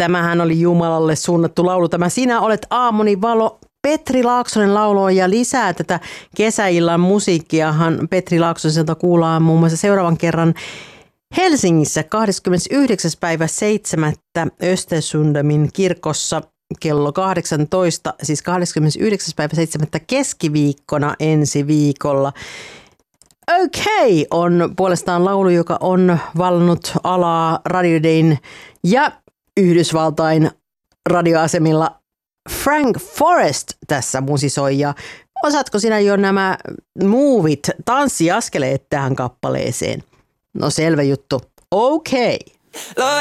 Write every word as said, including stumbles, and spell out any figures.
tämähän oli Jumalalle suunnattu laulu. Tämä Sinä olet aamuni valo. Petri Laaksonen lauloi ja lisää tätä kesäillan musiikkiahan Petri Laaksoselta kuullaan muun muassa seuraavan kerran Helsingissä kahdeskymmenesyhdeksäs päivä seitsemättä Östersundomin kirkossa kello kahdeksantoista, siis kahdeskymmenesyhdeksäs päivä seitsemättä keskiviikkona ensi viikolla. Okei on puolestaan laulu, joka on vallannut alaa Radio Dayn ja Yhdysvaltain radioasemilla. Frank Forrest tässä musisoi ja osaatko sinä jo nämä movit, tanssiaskeleet tähän kappaleeseen? No selvä juttu. Okei. Okay.